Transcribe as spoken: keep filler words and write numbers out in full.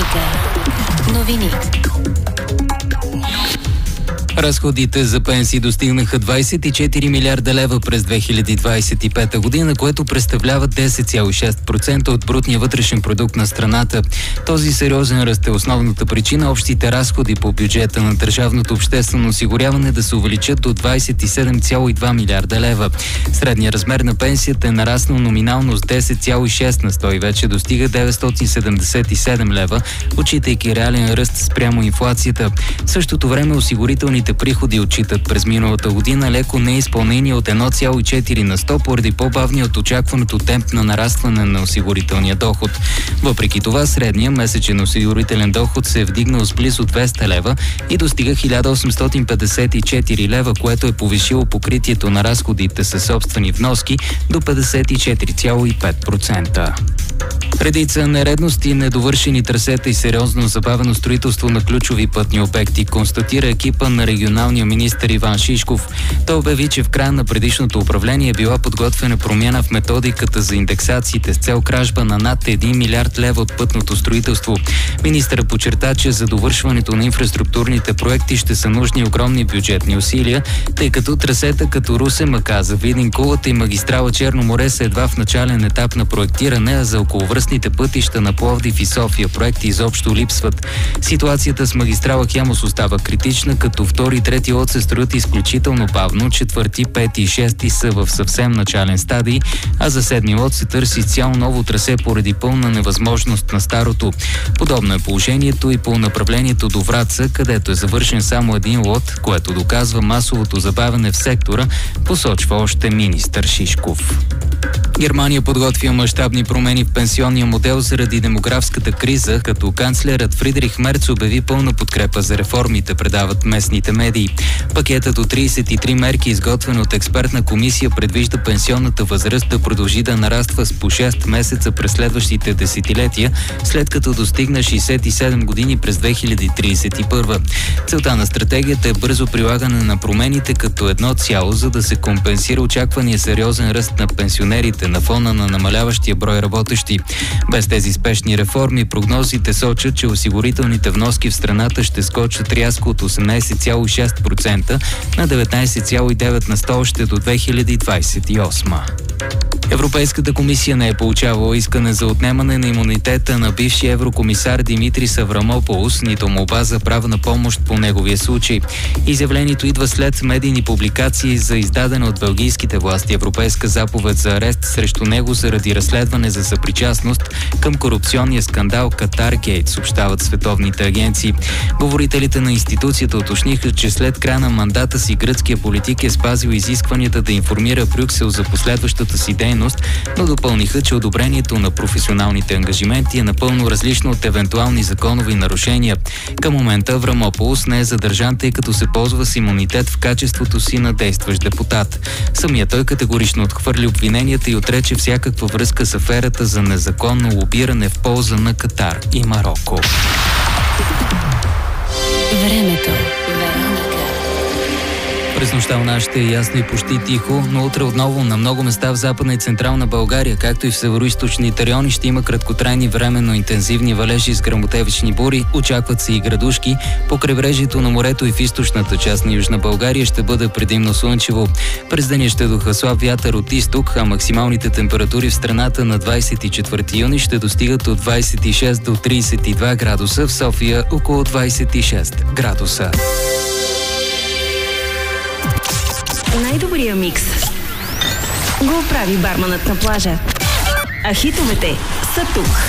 Вероника. Новини. Разходите за пенсии достигнаха двадесет и четири милиарда лева през две хиляди двадесет и пета година, което представлява десет цяло и шест процента от брутния вътрешен продукт на страната. Този сериозен ръст е основната причина общите разходи по бюджета на държавното обществено осигуряване да се увеличат до двадесет и седем цяло и два милиарда лева. Средният размер на пенсията е нараснал номинално с десет цяло и шест на сто и вече достига деветстотин седемдесет и седем лева, отчитайки реален ръст спрямо инфлацията. В същото време осигурителните приходи отчитат през миналата година леко неизпълнение от едно цяло и четири на сто поради по-бавния от очакваното темп на нарастване на осигурителния доход. Въпреки това, средният месечен осигурителен доход се е вдигнал с близо двеста лева и достига хиляда осемстотин петдесет и четири лева, което е повишило покритието на разходите със собствени вноски до петдесет и четири цяло и пет процента. Редица нередности, недовършени трасета и сериозно забавено строителство на ключови пътни обекти, констатира екипа на регионалния министър Иван Шишков. Той обяви, че в края на предишното управление е била подготвена промяна в методиката за индексациите с цел кражба на над един милиард лева от пътното строителство. Министърът подчерта, че за довършването на инфраструктурните проекти ще са нужни огромни бюджетни усилия, тъй като трасета като Русе-Маказа, Видин, Кулата и магистрала Черно море са едва в начален етап на проектиране, а за околовръстните пътища на Пловдив и София проекти изобщо липсват. Ситуацията с магистрала Хемус остава критична, като втори и трети лот се строят изключително бавно, четвърти, пети и шести са в съвсем начален стадий, а за седми лот се търси цяло ново трасе поради пълна невъзможност на старото. Подобно е положението и по направлението до Враца, където е завършен само един лот, което доказва масовото забавяне в сектора, посочва още министър Шишков. Германия подготвя мащабни промени в пенсионния модел заради демографската криза, като канцлерът Фридрих Мерц обяви пълна подкрепа за реформите, предават местните медии. Пакетът от тридесет и три мерки, изготвен от експертна комисия, предвижда пенсионната възраст да продължи да нараства с по шест месеца през следващите десетилетия, след като достигне шейсет и седем години през две хиляди тридесет и първа. Целта на стратегията е бързо прилагане на промените като едно цяло, за да се компенсира очаквания сериозен ръст на пенсионерите на фона на намаляващия брой работещи. Без тези спешни реформи, прогнозите сочат, че осигурителните вноски в страната ще скочат рязко от осемнадесет цяло и шест процента на деветнадесет цяло и девет на сто още до две хиляди двадесет и осма. Европейската комисия не е получавала искане за отнемане на имунитета на бившия еврокомисар Димитрис Аврамополос, нито молба за правна помощ по неговия случай. Изявлението идва след медийни публикации за издадена от белгийските власти европейска заповед за арест срещу него заради разследване за съпричастност към корупционния скандал Катаргейт, съобщават световните агенции. Говорителите на институцията уточниха, че след края на мандата си гръцкия политик е спазил изискванията да информира Брюксел за последващата си дейност, но допълниха, че одобрението на професионалните ангажименти е напълно различно от евентуални законови нарушения. Към момента Аврамополос не е задържан, тъй като се ползва с имунитет в качеството си на действащ депутат. Самият той категорично отхвърли обвиненията и отрече всякаква връзка с аферата за незаконно лобиране в полза на Катар и Мароко. Времето. През нощта у нас ще е ясно и почти тихо, но утре отново на много места в Западна и Централна България, както и в североизточните райони, ще има краткотрайни временно интензивни валежи с гръмотевични бури. Очакват се и градушки. По крайбрежието на морето и в източната част на Южна България ще бъде предимно слънчево. През деня ще духа слаб вятър от изток, а максималните температури в страната на двадесет и четвърти юни ще достигат от двадесет и шест до тридесет и два градуса, в София около двадесет и шест градуса. Най-добрия микс го прави барманът на плажа. А хитовете са тук.